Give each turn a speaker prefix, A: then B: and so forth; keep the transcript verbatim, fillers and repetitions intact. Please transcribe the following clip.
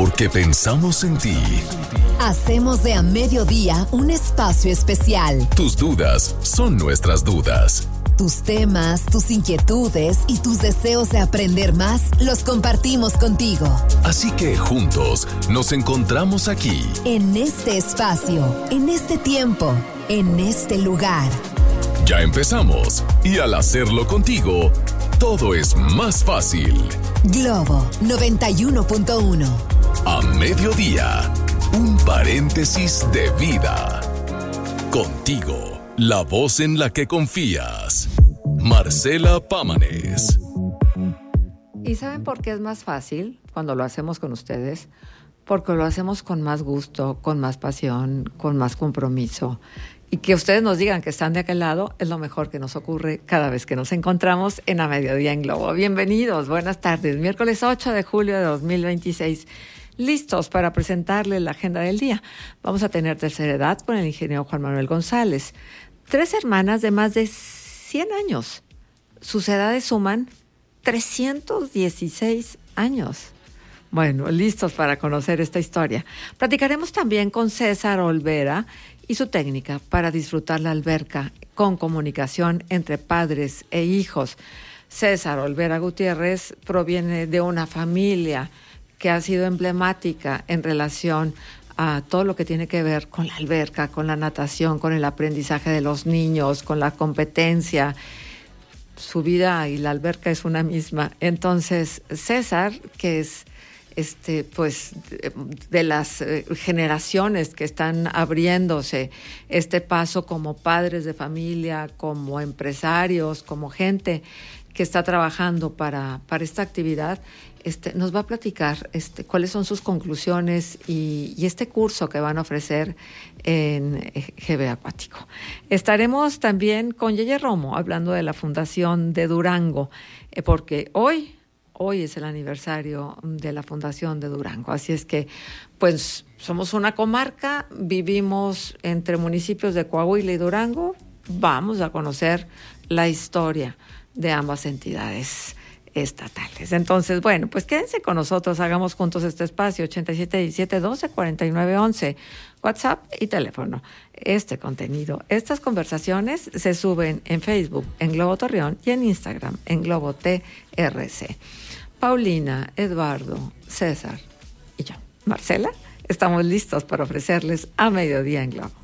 A: Porque pensamos en ti.
B: Hacemos de A Mediodía un espacio especial.
A: Tus dudas son nuestras dudas.
B: Tus temas, tus inquietudes y tus deseos de aprender más los compartimos contigo.
A: Así que juntos nos encontramos aquí.
B: En este espacio, en este tiempo, en este lugar.
A: Ya empezamos y al hacerlo contigo, todo es más fácil.
B: Globo noventa y uno punto uno.
A: A mediodía, un paréntesis de vida. Contigo, la voz en la que confías. Marcela Pámanes.
C: ¿Y saben por qué es más fácil cuando lo hacemos con ustedes? Porque lo hacemos con más gusto, con más pasión, con más compromiso. Y que ustedes nos digan que están de aquel lado es lo mejor que nos ocurre cada vez que nos encontramos en A Mediodía en Globo. Bienvenidos, buenas tardes. Miércoles ocho de julio de dos mil veintiséis. Listos para presentarles la agenda del día. Vamos a tener Tercera Edad con el ingeniero Juan Manuel González. Tres hermanas de más de cien años. Sus edades suman trescientos dieciséis años. Bueno, listos para conocer esta historia. Platicaremos también con César Olvera y su técnica para disfrutar la alberca con comunicación entre padres e hijos. César Olvera Gutiérrez proviene de una familia que ha sido emblemática en relación a todo lo que tiene que ver con la alberca, con la natación, con el aprendizaje de los niños, con la competencia. Su vida y la alberca es una misma. Entonces, César, que es este, pues, de las eh, generaciones que están abriéndose este paso como padres de familia, como empresarios, como gente que está trabajando para, para esta actividad, este, nos va a platicar este, cuáles son sus conclusiones y, y este curso que van a ofrecer en G B Acuático. Estaremos también con Yeye Romo hablando de la Fundación de Durango, eh, porque hoy, hoy es el aniversario de la Fundación de Durango. Así es que, pues, somos una comarca, vivimos entre municipios de Coahuila y Durango. Vamos a conocer la historia de ambas entidades estatales. Entonces, bueno, pues quédense con nosotros, hagamos juntos este espacio, ochenta y siete diecisiete doce cuarenta y nueve once, WhatsApp y teléfono. Este contenido, estas conversaciones se suben en Facebook, en Globo Torreón y en Instagram, en Globo T R C. Paulina, Eduardo, César y yo, Marcela, estamos listos para ofrecerles A Mediodía en Globo.